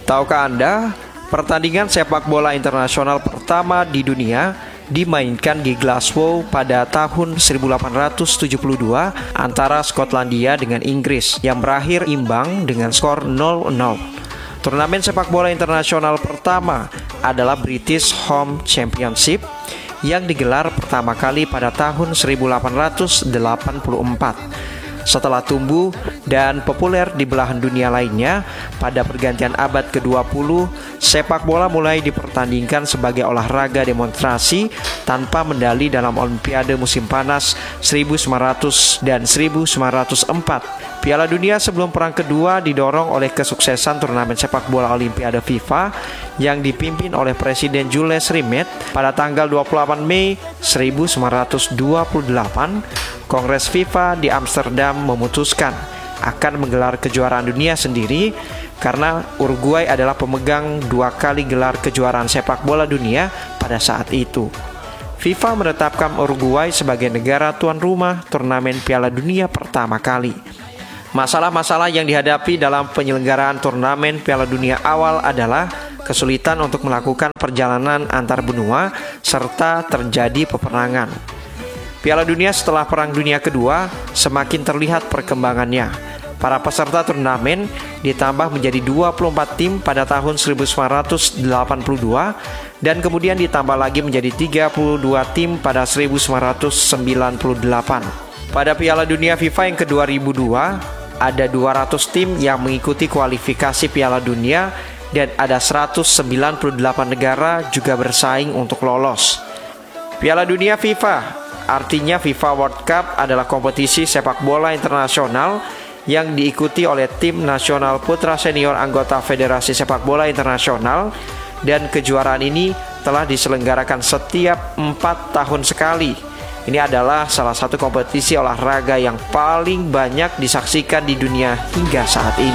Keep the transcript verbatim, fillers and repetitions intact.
Tahukah Anda, pertandingan sepak bola internasional pertama di dunia dimainkan di Glasgow pada tahun seribu delapan ratus tujuh puluh dua antara Skotlandia dengan Inggris yang berakhir imbang dengan skor nol nol. Turnamen sepak bola internasional pertama adalah British Home Championship yang digelar pertama kali pada tahun seribu delapan ratus delapan puluh empat. Setelah tumbuh dan populer di belahan dunia lainnya, pada pergantian abad ke dua puluh, sepak bola mulai dipertandingkan sebagai olahraga demonstrasi tanpa medali dalam Olimpiade musim panas seribu sembilan ratus dan seribu sembilan ratus empat. Piala Dunia sebelum Perang Kedua didorong oleh kesuksesan turnamen sepak bola Olimpiade FIFA yang dipimpin oleh Presiden Jules Rimet. Pada tanggal dua puluh delapan Mei seribu sembilan ratus dua puluh delapan, Kongres FIFA di Amsterdam memutuskan akan menggelar kejuaraan dunia sendiri karena Uruguay adalah pemegang dua kali gelar kejuaraan sepak bola dunia pada saat itu. FIFA menetapkan Uruguay sebagai negara tuan rumah turnamen Piala Dunia pertama kali. Masalah-masalah yang dihadapi dalam penyelenggaraan turnamen Piala Dunia awal adalah kesulitan untuk melakukan perjalanan antar benua serta terjadi peperangan. Piala Dunia setelah Perang Dunia Kedua semakin terlihat perkembangannya. Para peserta turnamen ditambah menjadi dua puluh empat tim pada tahun seribu sembilan ratus delapan puluh dua dan kemudian ditambah lagi menjadi tiga puluh dua tim pada seribu sembilan ratus sembilan puluh delapan. Pada Piala Dunia FIFA yang ke dua ribu dua, ada dua ratus tim yang mengikuti kualifikasi Piala Dunia dan ada seratus sembilan puluh delapan negara juga bersaing untuk lolos. Piala Dunia FIFA, artinya FIFA World Cup, adalah kompetisi sepak bola internasional yang diikuti oleh tim nasional putra senior anggota Federasi Sepak Bola Internasional, dan kejuaraan ini telah diselenggarakan setiap empat tahun sekali. Ini adalah salah satu kompetisi olahraga yang paling banyak disaksikan di dunia hingga saat ini.